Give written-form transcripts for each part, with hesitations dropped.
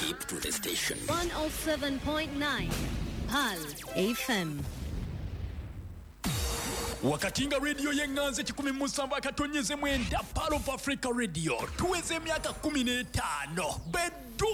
Keep to the station. 107.9 PAL FM. Wakatinga radio yenganze 17 akatonyeze mwenda Pal of Africa Radio tuweze miaka 15 bedu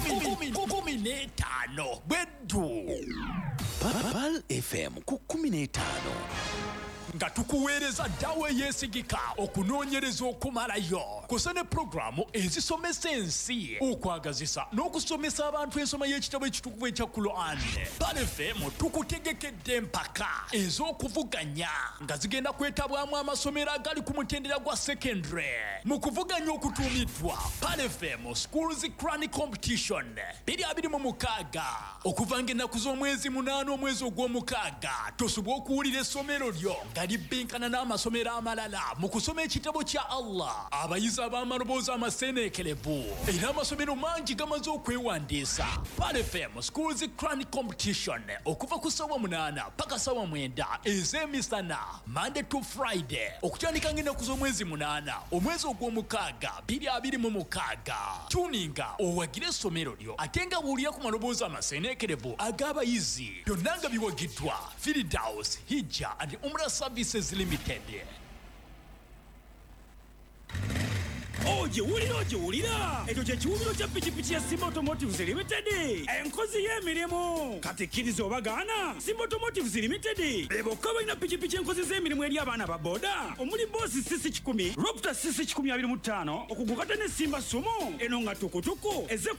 15 bedu PAL FM ku 15 nga tukuweereza dawe yesigika okunoonyereza okumalayo kusene programu ezisomesa ensi okwagazisa n'okusomesa abantu ensoma y'ekitabo ekitukuvu ekya Quran. PAL FM tukutegekedde empaka ez'okuvuganya nga zigenda kwetabwamu amasomero agali ku mutendera gwa secondary mu kuvuganya okutuumiddwa PAL FM Schools Quran Competition 2026 okuva ng'ennaku z'omwezi 8 omwezi ogw'omukaaga tosobwa okuwulira essomero lyo libinkana n'amasomero amalala mu kusoma ekitabo kya Allah abayizi ab'amaloboozi amaseeneekerevu era amasomero mangi gamaze okwewandiisa. PAL FM Schools Quran Competition okuva ku ssaawa 8 paka ssaawa 9 ez'emisana Monday to Friday okutandika ng'ennaku z'omwezi 8 omwezi ogw'omukaaga 2026. Tuninga owagire essomero lyo ate nga buulira ku maloboozi amaseeneekerevu ag'abayizi byonna nga biwagiddwa Firdaus Hijja and Umrah Services Limited. Ojewulira ekyo kye kiwumiro kya pikipiki ya Simba Automotives Limited enkozi y'emirimu kati kkiriza obagaana. Simba Automotives Limited bokka balina pikipiki enkozi z'emirimu eri abaana ba boda omuli Boss CC10 Raptor CC1025 okugukata ne Simba Sumo eno nga tukutuku